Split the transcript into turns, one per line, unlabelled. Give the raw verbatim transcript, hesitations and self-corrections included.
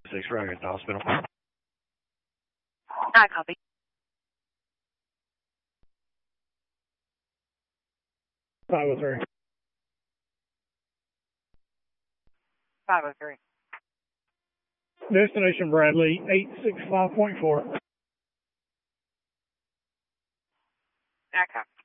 Six right at the hospital.
I copy.
five oh three.
five oh three.
Destination Bradley, eight six five point four.
I copy.